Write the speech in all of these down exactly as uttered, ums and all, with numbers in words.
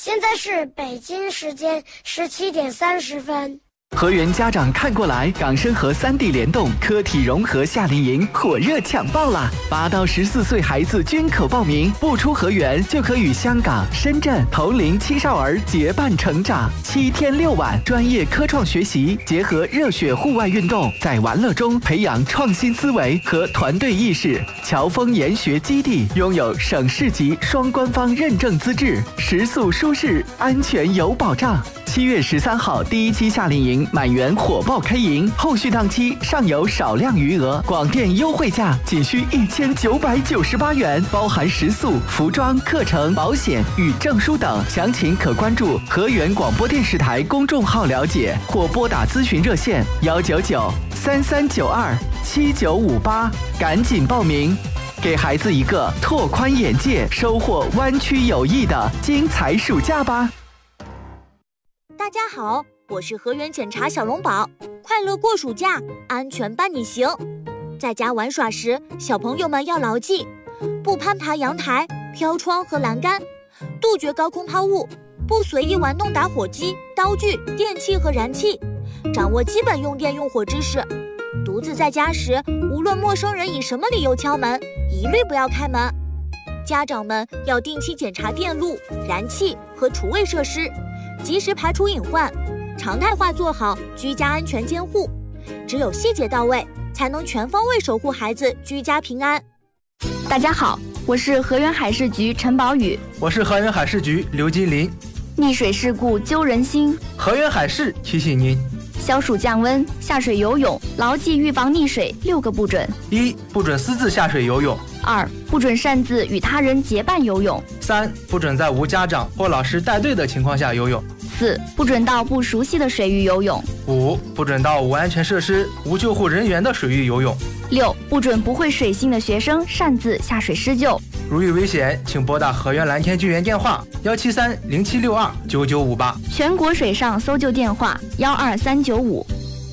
现在是北京时间十七点三十分。 河源家长看过来，港深合三地联动科体融合夏令营火热抢报啦！八到十四岁孩子均可报名，不出河源就可与香港、深圳同龄青少儿结伴成长。七天六晚，专业科创学习结合热血户外运动，在玩乐中培养创新思维和团队意识。侨丰研学基地拥有省市级双官方认证资质，食宿舒适，安全有保障。七月十三号第一期夏令营满员火爆开营，后续档期尚有少量余额，广电优惠价仅需一千九百九十八元，包含食宿、服装、课程、保险与证书等。详情可关注河源广播电视台公众号了解，或拨打咨询热线幺九九三三九二七九五八，赶紧报名，给孩子一个拓宽眼界、收获湾区友谊的精彩暑假吧。 大家好，我是河源检查小龙宝，快乐过暑假，安全伴你行。在家玩耍时，小朋友们要牢记：不攀爬阳台、飘窗和栏杆，杜绝高空抛物，不随意玩弄打火机、刀具、电器和燃气，掌握基本用电用火知识。独自在家时，无论陌生人以什么理由敲门，一律不要开门。家长们要定期检查电路、燃气和厨卫设施，及时排除隐患，常态化做好居家安全监护。只有细节到位，才能全方位守护孩子居家平安。 大家好，我是河源海事局陈宝宇。 我是河源海事局刘金林。 溺水事故揪人心， 河源海事提醒您： 消暑降温，下水游泳，牢记预防溺水六个不准： 一、不准私自下水游泳； 二、不准擅自与他人结伴游泳； 三、不准在无家长或老师带队的情况下游泳； 四、不准到不熟悉的水域游泳； 五、不准到无安全设施、无救护人员的水域游泳； 六、不准不会水性的学生擅自下水施救。 如遇危险，请拨打河源蓝天救援电话幺七三零七六二九九五八， 全国水上搜救电话幺二三九五。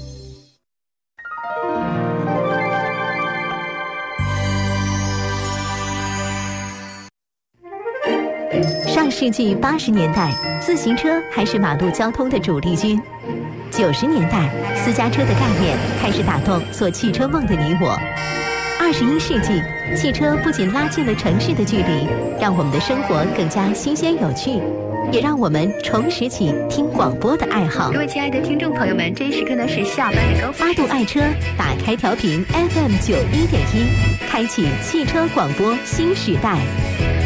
上世纪八十年代，自行车还是马路交通的主力军。九十年代，私家车的概念开始打动做汽车梦的你我。二十一世纪，汽车不仅拉近了城市的距离，让我们的生活更加新鲜有趣，也让我们重拾起听广播的爱好。 各位亲爱的听众朋友们，这一时刻呢是下班的高峰。 八度爱车，打开调频 F M 九一点一，开启汽车广播新时代。